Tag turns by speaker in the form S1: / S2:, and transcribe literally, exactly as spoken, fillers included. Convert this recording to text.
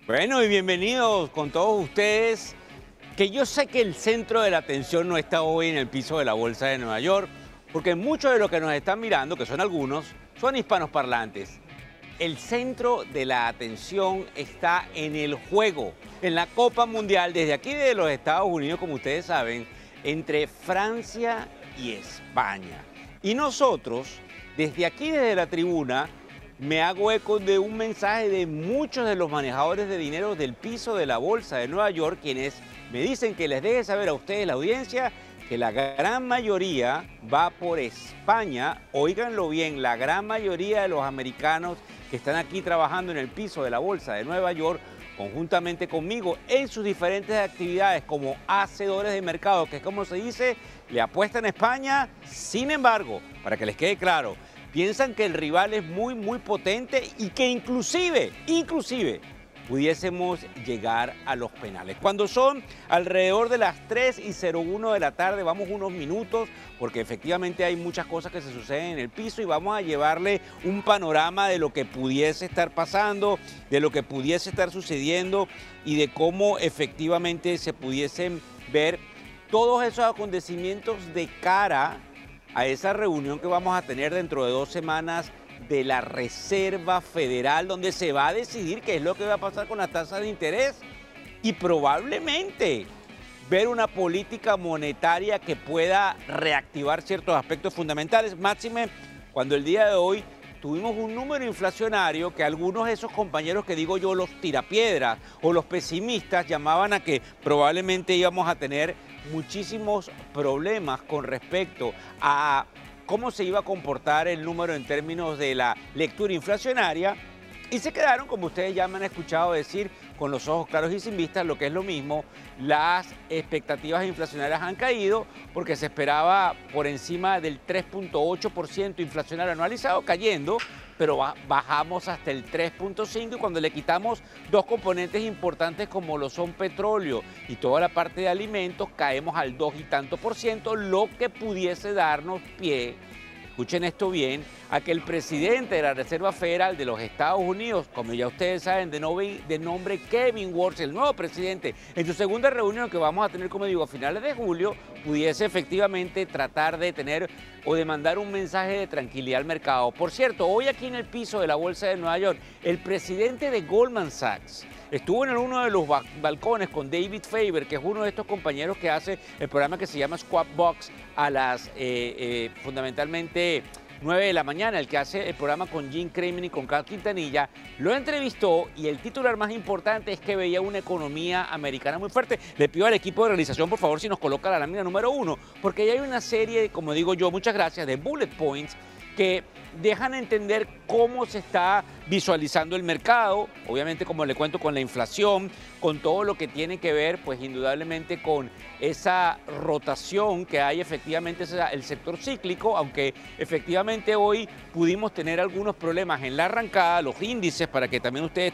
S1: Bueno, y bienvenidos con todos ustedes, que yo sé que el centro de la atención no está hoy en el piso de la Bolsa de Nueva York, porque muchos de los que nos están mirando, que son algunos, son hispanos parlantes. El centro de la atención está en el juego, en la Copa Mundial, desde aquí de los Estados Unidos, como ustedes saben, entre Francia y España. Y nosotros, desde aquí, desde la tribuna, me hago eco de un mensaje de muchos de los manejadores de dinero del piso de la Bolsa de Nueva York, quienes me dicen que les deje saber a ustedes, la audiencia, que la gran mayoría va por España. Óiganlo bien, la gran mayoría de los americanos que están aquí trabajando en el piso de la Bolsa de Nueva York, conjuntamente conmigo, en sus diferentes actividades como hacedores de mercado, que es como se dice, le apuestan a España. Sin embargo, para que les quede claro, piensan que el rival es muy, muy potente y que inclusive, inclusive, pudiésemos llegar a los penales. Cuando son alrededor de las tres y cero uno de la tarde, vamos unos minutos, porque efectivamente hay muchas cosas que se suceden en el piso y vamos a llevarle un panorama de lo que pudiese estar pasando, de lo que pudiese estar sucediendo y de cómo efectivamente se pudiesen ver todos esos acontecimientos de cara a esa reunión que vamos a tener dentro de dos semanas de la Reserva Federal, donde se va a decidir qué es lo que va a pasar con las tasas de interés y probablemente ver una política monetaria que pueda reactivar ciertos aspectos fundamentales. Máxime, cuando el día de hoy tuvimos un número inflacionario que algunos de esos compañeros que digo yo, los tirapiedras o los pesimistas, llamaban a que probablemente íbamos a tener muchísimos problemas con respecto a cómo se iba a comportar el número en términos de la lectura inflacionaria, y se quedaron, como ustedes ya me han escuchado decir, con los ojos claros y sin vistas, lo que es lo mismo. Las expectativas inflacionarias han caído porque se esperaba por encima del tres punto ocho por ciento inflacionario anualizado, cayendo, pero bajamos hasta el tres punto cinco por ciento, y cuando le quitamos dos componentes importantes como lo son petróleo y toda la parte de alimentos, caemos al dos y tanto por ciento, lo que pudiese darnos pie, escuchen esto bien, a que el presidente de la Reserva Federal de los Estados Unidos, como ya ustedes saben, de, nombre, de nombre Kevin Warsh, el nuevo presidente, en su segunda reunión que vamos a tener, como digo, a finales de julio, pudiese efectivamente tratar de tener o de mandar un mensaje de tranquilidad al mercado. Por cierto, hoy aquí en el piso de la Bolsa de Nueva York, el presidente de Goldman Sachs estuvo en uno de los balcones con David Faber, que es uno de estos compañeros que hace el programa que se llama Squawk Box a las eh, eh, fundamentalmente nueve de la mañana, el que hace el programa con Jim Cramer y con Carl Quintanilla. Lo entrevistó y el titular más importante es que veía una economía americana muy fuerte. Le pido al equipo de realización, por favor, si nos coloca la lámina número uno, porque ya hay una serie, como digo yo, muchas gracias, de bullet points que dejan entender cómo se está visualizando el mercado, obviamente, como le cuento, con la inflación, con todo lo que tiene que ver, pues indudablemente con esa rotación que hay efectivamente, es el sector cíclico, aunque efectivamente hoy pudimos tener algunos problemas en la arrancada, los índices, para que también ustedes